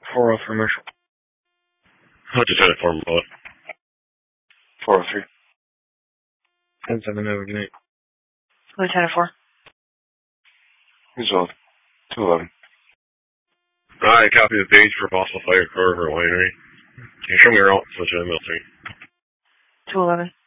403 Marshall. Lieutenant Foreman Bullet. 403. 10-7 over, good night. Lieutenant 4. Resolved. 211. I copy the page for possible fire core or winery. Can you show me your route, Lieutenant Military? 211.